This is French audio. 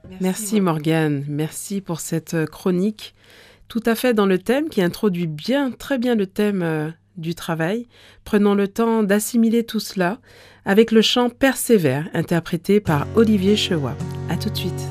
Merci Morgane, merci pour cette chronique tout à fait dans le thème qui introduit bien, très bien le thème du travail. Prenons le temps d'assimiler tout cela avec le chant Persévère interprété par Olivier Chewa. À tout de suite.